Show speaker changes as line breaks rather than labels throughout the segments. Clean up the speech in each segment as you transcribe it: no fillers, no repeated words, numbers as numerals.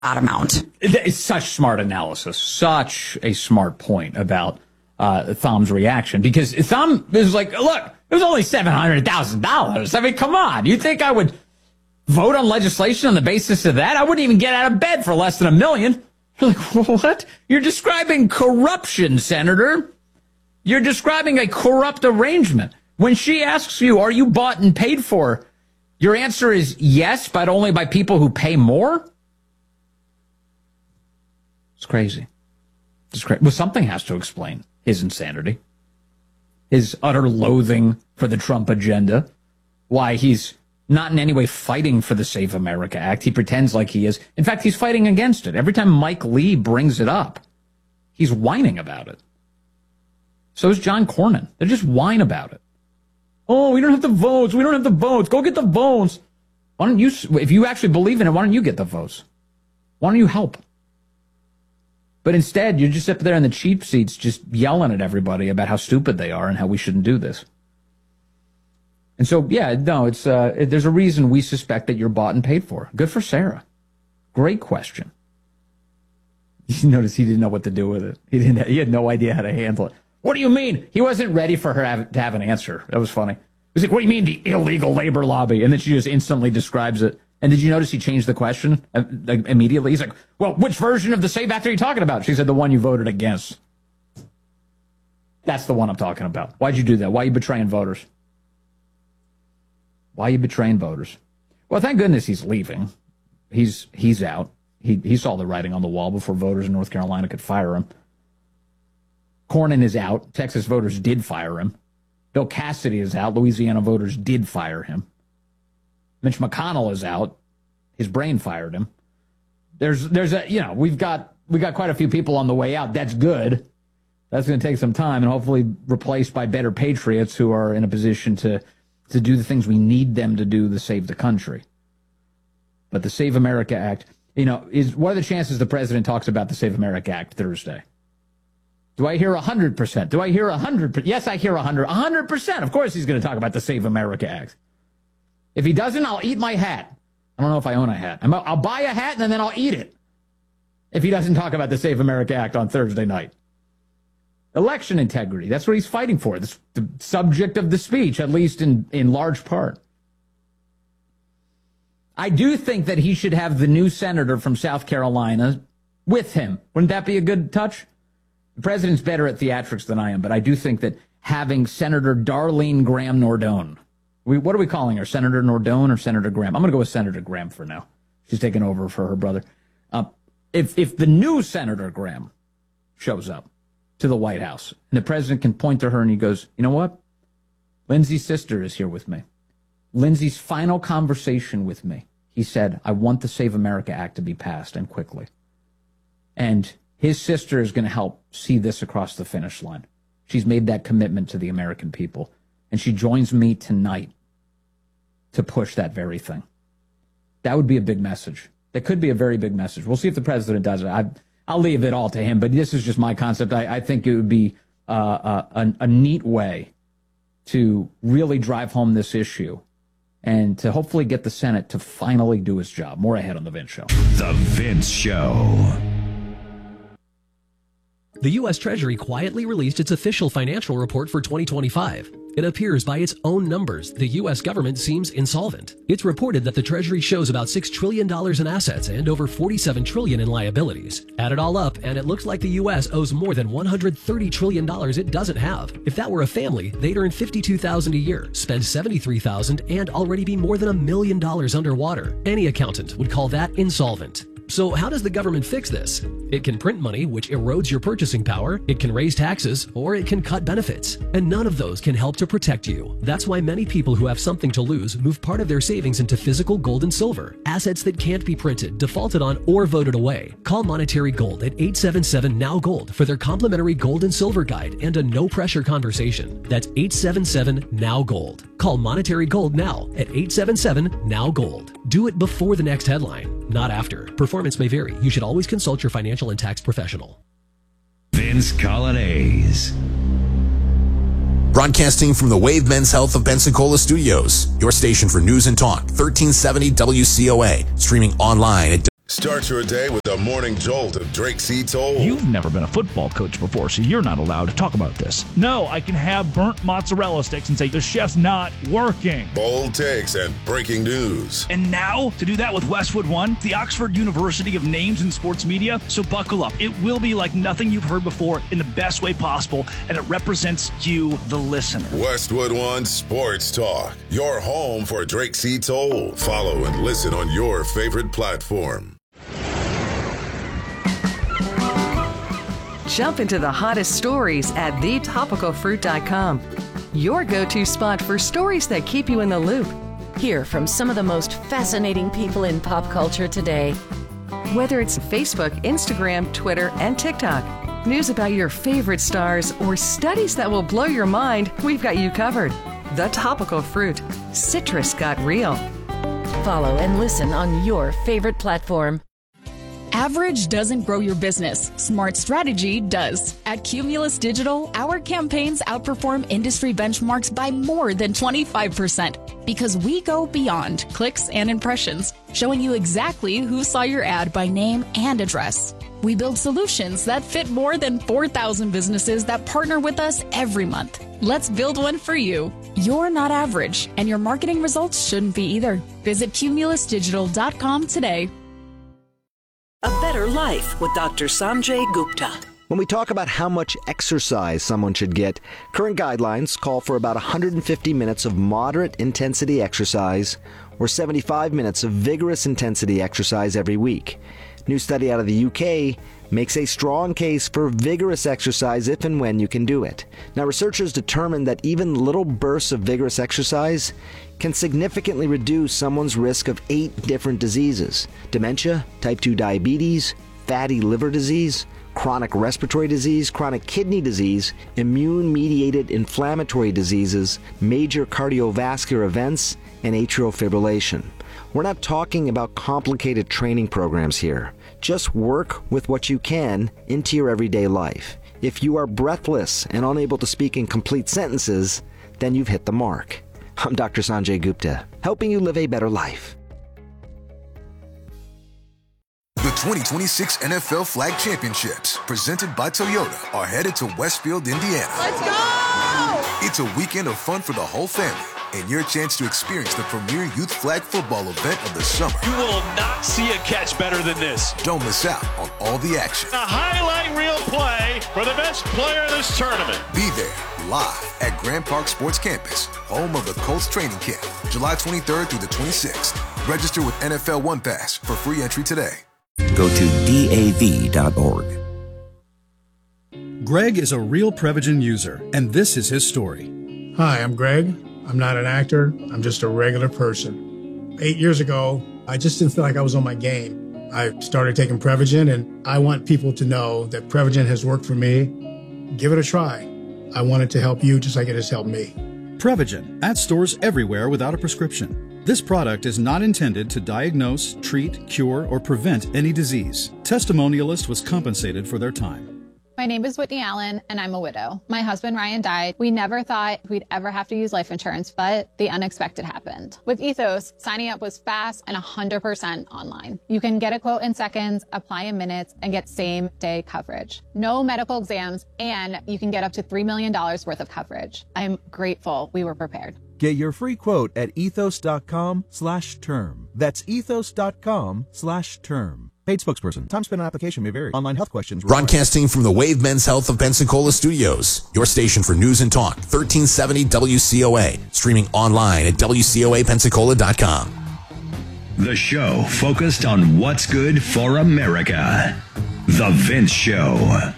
amount.
It's such smart analysis, such a smart point about Thom's reaction, because Thom is like, look, it was only $700,000. I mean, come on. You think I would vote on legislation on the basis of that? I wouldn't even get out of bed for less than $1 million. You're like, what? You're describing corruption, Senator. You're describing a corrupt arrangement. When she asks you, are you bought and paid for? Your answer is yes, but only by people who pay more? It's crazy. It's crazy. Well, something has to explain his insanity, his utter loathing for the Trump agenda, why he's not in any way fighting for the Save America Act. He pretends like he is. In fact, he's fighting against it. Every time Mike Lee brings it up, he's whining about it. So is John Cornyn. They just whine about it. Oh, we don't have the votes. We don't have the votes. Go get the votes. Why don't you, if you actually believe in it, why don't you get the votes? Why don't you help? But instead, you're just up there in the cheap seats just yelling at everybody about how stupid they are and how we shouldn't do this. And so, yeah, no, it's there's a reason we suspect that you're bought and paid for. Good for Sarah. Great question. You notice he didn't know what to do with it. He had no idea how to handle it. What do you mean? He wasn't ready for her to have an answer. That was funny. He was like, what do you mean, the illegal labor lobby? And then she just instantly describes it. And did you notice he changed the question immediately? He's like, well, which version of the SAVE Act are you talking about? She said, the one you voted against. That's the one I'm talking about. Why'd you do that? Why are you betraying voters? Why are you betraying voters? Well, thank goodness he's leaving. He's out. He saw the writing on the wall before voters in North Carolina could fire him. Cornyn is out. Texas voters did fire him. Bill Cassidy is out. Louisiana voters did fire him. Mitch McConnell is out. His brain fired him. There's we've got quite a few people on the way out. That's good. That's going to take some time and hopefully replaced by better patriots who are in a position to do the things we need them to do to save the country. But the Save America Act, what are the chances the president talks about the Save America Act Thursday? Do I hear 100%? Do I hear 100%? Yes, I hear 100%. Of course he's going to talk about the Save America Act. If he doesn't, I'll eat my hat. I don't know if I own a hat. I'll buy a hat and then I'll eat it if he doesn't talk about the Save America Act on Thursday night. Election integrity. That's what he's fighting for. That's the subject of the speech, at least in large part. I do think that he should have the new senator from South Carolina with him. Wouldn't that be a good touch? The president's better at theatrics than I am, but I do think that having Senator Darlene Graham Nordone, what are we calling her? Senator Nordone or Senator Graham? I'm going to go with Senator Graham for now. She's taking over for her brother. If the new Senator Graham shows up to the White House and the president can point to her and he goes, you know what? Lindsay's sister is here with me. Lindsay's final conversation with me. He said, I want the Save America Act to be passed and quickly. And his sister is going to help see this across the finish line. She's made that commitment to the American people. And she joins me tonight to push that very thing. That would be a big message. That could be a very big message. We'll see if the president does it. I'll leave it all to him, but this is just my concept. I think it would be a neat way to really drive home this issue and to hopefully get the Senate to finally do its job. More ahead on The Vince Show.
The Vince Show.
The U.S. Treasury quietly released its official financial report for 2025. It appears by its own numbers, the U.S. government seems insolvent. It's reported that the Treasury shows about $6 trillion in assets and over $47 trillion in liabilities. Add it all up, and it looks like the U.S. owes more than $130 trillion it doesn't have. If that were a family, they'd earn $52,000 a year, spend $73,000, and already be more than $1 million underwater. Any accountant would call that insolvent. So how does the government fix this? It can print money, which erodes your purchasing power, it can raise taxes, or it can cut benefits. And none of those can help to protect you. That's why many people who have something to lose move part of their savings into physical gold and silver, assets that can't be printed, defaulted on, or voted away. Call Monetary Gold at 877-NOW-GOLD for their complimentary gold and silver guide and a no-pressure conversation. That's 877-NOW-GOLD. Call Monetary Gold now at 877-NOW-GOLD. Do it before the next headline, not after. Performance may vary. You should always consult your financial and tax professional.
Vince Coglianese.
Broadcasting from the Wave Men's Health of Pensacola Studios, your station for news and talk, 1370 WCOA, streaming online at
Start your day with a morning jolt of Drake C. Toll.
You've never been a football coach before, so you're not allowed to talk about this. No, I can have burnt mozzarella sticks and say the chef's not working.
Bold takes and breaking news.
And now, to do that with Westwood One, the Oxford University of names in sports media. So buckle up. It will be like nothing you've heard before in the best way possible, and it represents you, the listener.
Westwood One Sports Talk, your home for Drake C. Toll. Follow and listen on your favorite platform.
Jump into the hottest stories at thetopicalfruit.com. Your go-to spot for stories that keep you in the loop.
Hear from some of the most fascinating people in pop culture today.
Whether it's Facebook, Instagram, Twitter, and TikTok, news about your favorite stars, or studies that will blow your mind, we've got you covered. The Topical Fruit. Citrus got real.
Follow and listen on your favorite platform.
Average doesn't grow your business. Smart strategy does. At Cumulus Digital, our campaigns outperform industry benchmarks by more than 25% because we go beyond clicks and impressions, showing you exactly who saw your ad by name and address. We build solutions that fit more than 4,000 businesses that partner with us every month. Let's build one for you. You're not average, and your marketing results shouldn't be either. Visit cumulusdigital.com today.
A Better Life with Dr. Sanjay Gupta.
When we talk about how much exercise someone should get, current guidelines call for about 150 minutes of moderate intensity exercise or 75 minutes of vigorous intensity exercise every week. New study out of the UK makes a strong case for vigorous exercise if and when you can do it. Now, researchers determined that even little bursts of vigorous exercise can significantly reduce someone's risk of 8 different diseases: dementia, type 2 diabetes, fatty liver disease, chronic respiratory disease, chronic kidney disease, immune-mediated inflammatory diseases, major cardiovascular events, and atrial fibrillation. We're not talking about complicated training programs here. Just work with what you can into your everyday life. If you are breathless and unable to speak in complete sentences, then you've hit the mark. I'm Dr. Sanjay Gupta, helping you live a better life.
The 2026 NFL Flag Championships, presented by Toyota, are headed to Westfield, Indiana.
Let's go!
It's a weekend of fun for the whole family, and your chance to experience the premier youth flag football event of the summer.
You will not see a catch better than this.
Don't miss out on all the action.
A highlight reel play for the best player in this tournament.
Be there, live at Grand Park Sports Campus, home of the Colts training camp, July 23rd through the 26th. Register with NFL One Pass for free entry today.
Go to DAV.org.
Greg is a real Prevagen user, and this is his story.
Hi, I'm Greg. I'm not an actor. I'm just a regular person. 8 years ago, I just didn't feel like I was on my game. I started taking Prevagen, and I want people to know that Prevagen has worked for me. Give it a try. I want it to help you just like it has helped me.
Prevagen, at stores everywhere without a prescription. This product is not intended to diagnose, treat, cure, or prevent any disease. Testimonialist was compensated for their time.
My name is Whitney Allen, and I'm a widow. My husband, Ryan, died. We never thought we'd ever have to use life insurance, but the unexpected happened. With Ethos, signing up was fast and 100% online. You can get a quote in seconds, apply in minutes, and get same-day coverage. No medical exams, and you can get up to $3 million worth of coverage. I'm grateful we were prepared.
Get your free quote at ethos.com/term. That's ethos.com/term. Paid spokesperson. Time spent on application may vary. Online health questions.
Broadcasting from the Wave Men's Health of Pensacola studios. Your station for news and talk. 1370 WCOA. Streaming online at WCOAPensacola.com.
The show focused on what's good for America. The Vince Show.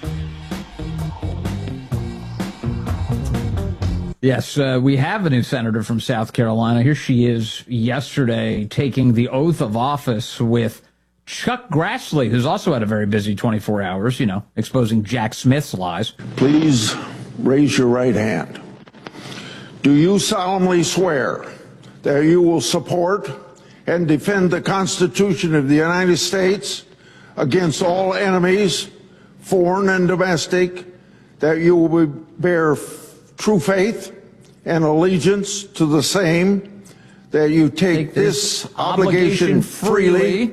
Yes, we have a new senator from South Carolina. Here she is yesterday taking the oath of office with Chuck Grassley, who's also had a very busy 24 hours, exposing Jack Smith's lies.
Please raise your right hand. Do you solemnly swear that you will support and defend the Constitution of the United States against all enemies, foreign and domestic, that you will bear true faith and allegiance to the same, that you take this obligation freely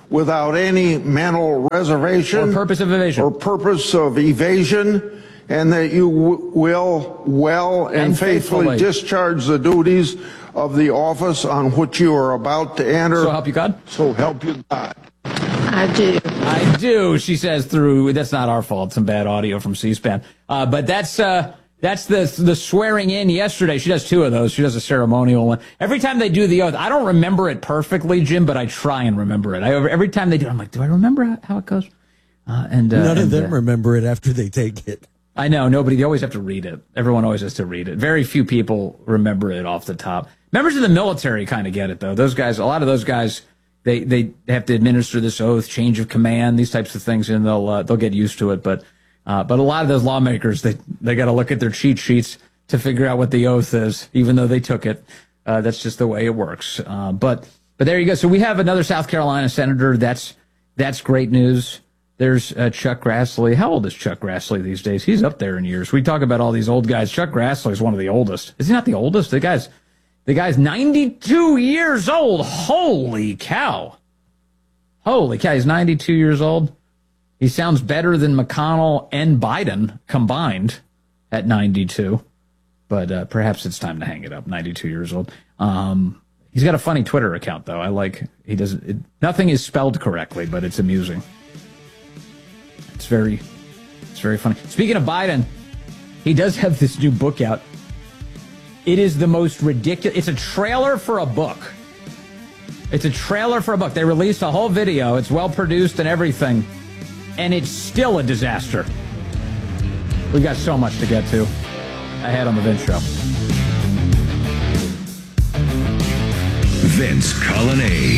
without any mental reservation
or purpose of
evasion, and that you will well and faithfully discharge the duties of the office on which you are about to enter.
So help you God?
So help you God.
I do.
I do, she says through, that's not our fault, some bad audio from C-SPAN. But that's the swearing in yesterday. She does two of those. She does a ceremonial one. Every time they do the oath, I don't remember it perfectly, Jim, but I try and remember it. Every time they do it, I'm like, do I remember how it goes?
None of them remember it after they take it.
I know, nobody, they always have to read it. Everyone always has to read it. Very few people remember it off the top. Members of the military kind of get it, though. Those guys, a lot of those guys, they have to administer this oath, change of command, these types of things, and they'll get used to it. But a lot of those lawmakers, they got to look at their cheat sheets to figure out what the oath is, even though they took it. That's just the way it works. But there you go. So we have another South Carolina senator. That's great news. There's Chuck Grassley. How old is Chuck Grassley these days? He's up there in years. We talk about all these old guys. Chuck Grassley is one of the oldest. Is he not the oldest? The guy's 92 years old. Holy cow. Holy cow. He's 92 years old. He sounds better than McConnell and Biden combined at 92. But perhaps it's time to hang it up. 92 years old. He's got a funny Twitter account, though. Nothing is spelled correctly, but it's amusing. It's very funny. Speaking of Biden, he does have this new book out. It is the most ridiculous. It's a trailer for a book. It's a trailer for a book. They released a whole video. It's well produced and everything. And it's still a disaster. We got so much to get to ahead on the Vince Show.
Vince Colonnade.